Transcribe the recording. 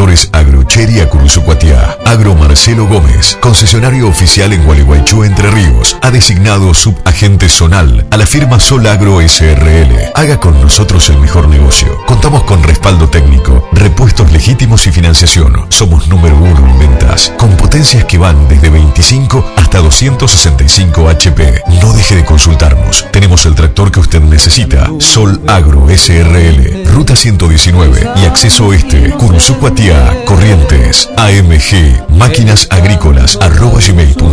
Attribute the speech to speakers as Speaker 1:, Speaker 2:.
Speaker 1: Tractores Agrocheria Curuzucuatiá. Agro Marcelo Gómez, concesionario oficial en Gualeguaychú, Entre Ríos. Ha designado subagente zonal a la firma Sol Agro SRL. Haga con nosotros el mejor negocio. Contamos con respaldo técnico, repuestos legítimos y financiación. Somos número 1 en ventas, con potencias que van desde 25 hasta 265 HP. No deje de consultarnos. Tenemos el tractor que usted necesita. Sol Agro SRL, Ruta 119 y Acceso Oeste, Curuzucuatiá, Corrientes. AMG, máquinas agrícolas @gmail.com.